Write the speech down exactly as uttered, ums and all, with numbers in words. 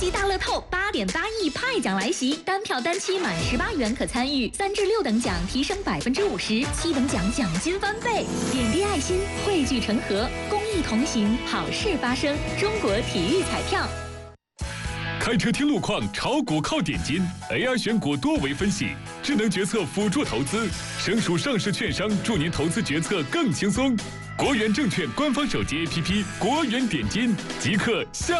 期大乐透八点八亿派奖来袭，单票单期满十八元可参与，三至六等奖提升百分之五十，七等奖奖金翻倍。点滴爱心，汇聚成河，公益同行，好事发生。中国体育彩票。 开车听路况，炒股靠点金 ，A I 选股多维分析，智能决策辅助投资，省属上市券商，助您投资决策更轻松。国元证券官方手机 A P P 国元点金，即刻下。